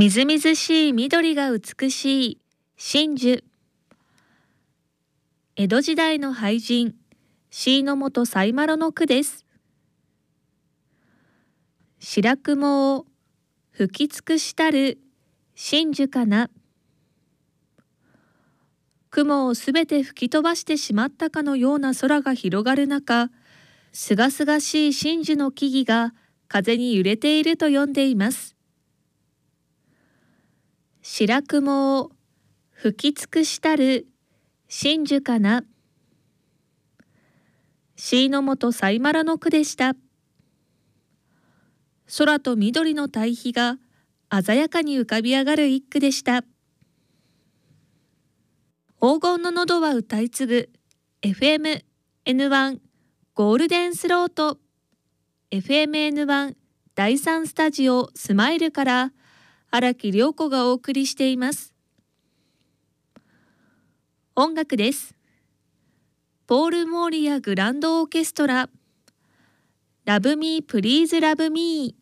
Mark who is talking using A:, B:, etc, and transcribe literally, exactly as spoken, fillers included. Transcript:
A: みずみずしい緑が美しい真珠。江戸時代の俳人、椎本才麿の句です。白雲を吹き尽くしたる真珠かな。雲をすべて吹き飛ばしてしまったかのような空が広がる中、すがすがしい真珠の木々が風に揺れていると読んでいます。白雲を吹き尽くしたる真珠かな。椎本才麿の句でした。空と緑の対比が鮮やかに浮かび上がる一句でした。黄金の喉は歌い継ぐ エフエムエヌワン ゴールデンスロート エフエムエヌワン だいさんスタジオスマイルから荒木涼子がお送りしています。音楽です。ポール・モーリアグランドオーケストラ Love Me Please Love Me